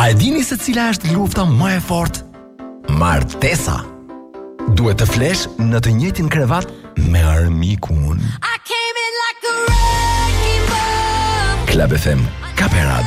A e dini se cila është lufta më e fortë? Martesa. Duhet të flesh në të njëjtin krevat me armikun. Club FM, Kape Radio.